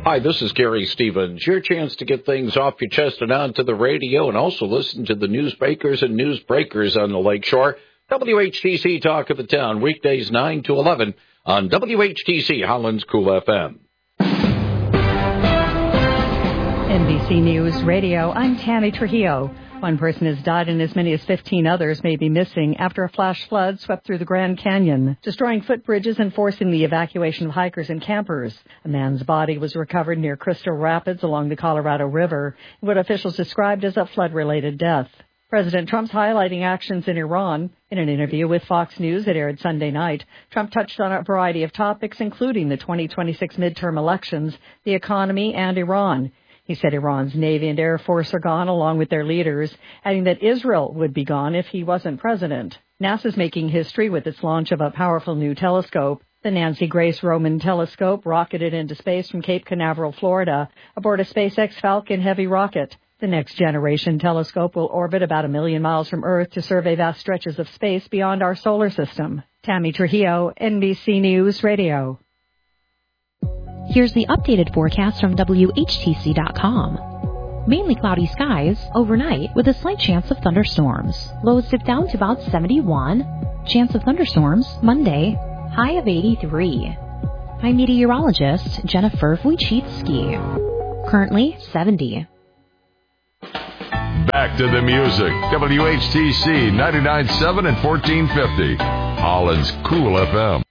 Hi, this is Gary Stevens. Your chance to get things off your chest and onto the radio and also listen to the newsmakers and newsbreakers on the Lakeshore. WHTC Talk of the Town, weekdays 9 to 11 on WHTC Holland's Cool FM. NBC News Radio, I'm Tammy Trujillo. One person has died and as many as 15 others may be missing after a flash flood swept through the Grand Canyon, destroying footbridges and forcing the evacuation of hikers and campers. A man's body was recovered near Crystal Rapids along the Colorado River, in what officials described as a flood-related death. President Trump's highlighting actions in Iran. In an interview with Fox News that aired Sunday night, Trump touched on a variety of topics, including the 2026 midterm elections, the economy, and Iran. He said Iran's Navy and Air Force are gone along with their leaders, adding that Israel would be gone if he wasn't president. NASA's making history with its launch of a powerful new telescope. The Nancy Grace Roman telescope rocketed into space from Cape Canaveral, Florida, aboard a SpaceX Falcon Heavy rocket. The next generation telescope will orbit about 1 million miles from Earth to survey vast stretches of space beyond our solar system. Tammy Trujillo, NBC News Radio. Here's the updated forecast from WHTC.com. Mainly cloudy skies overnight with a slight chance of thunderstorms. Lows dip down to about 71. Chance of thunderstorms Monday, high of 83. I'm meteorologist Jennifer Wojcicki. Currently 70. Back to the music. WHTC 99.7 and 1450. Holland's Cool FM.